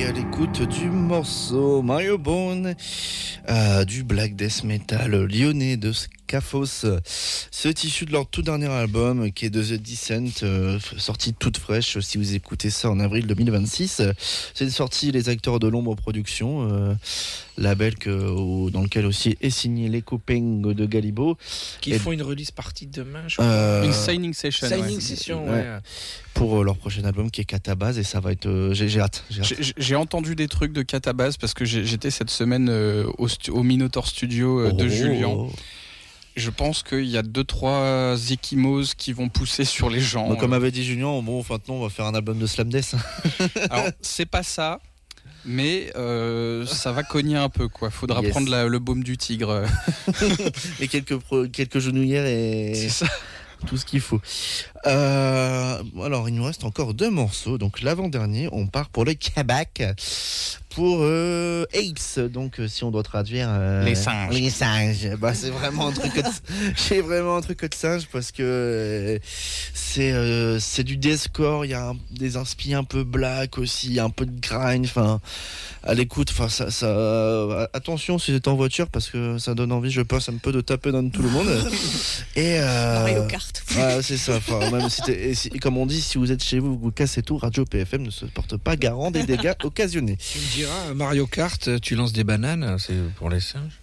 à l'écoute du morceau Mario Bone du black death metal lyonnais de Scaphos. C'est issu de leur tout dernier album qui est de The Descent, sortie toute fraîche si vous écoutez ça en avril 2026. C'est une sortie Les Acteurs de l'Ombre Productions, label dans lequel aussi est signé les copains de Galibo. Qui font une release party demain, je crois. Une signing session. Ouais. Pour leur prochain album qui est Catabase, et ça va être... J'ai hâte. J'ai entendu des trucs de Catabase parce que j'étais cette semaine au Minotaur Studio de Julien. Je pense qu'il y a 2-3 échymoses qui vont pousser sur les gens. Donc, comme avait dit Julien, maintenant on va faire un album de Slam Death. Alors, c'est pas ça, mais ça va cogner un peu, quoi. Faudra prendre le baume du tigre. Et quelques genouillères et... C'est ça. Tout ce qu'il faut. Alors, il nous reste encore 2 morceaux. Donc, l'avant-dernier, on part pour le Kabak. Pour Apes, donc si on doit traduire les singes. Les singes. Bah, c'est vraiment un truc j'ai vraiment un truc de singe parce que c'est du deathcore, il y a des inspi un peu black aussi, un peu de grind, enfin à l'écoute, enfin ça attention si vous êtes en voiture parce que ça donne envie, je pense un peu de taper dans tout le monde. Et Mario Kart. Ouais, c'est ça, enfin même si comme on dit, si vous êtes chez vous, vous cassez tout, Radio PFM ne se porte pas garant des dégâts occasionnés. Tu me diras, Mario Kart, tu lances des bananes, c'est pour les singes.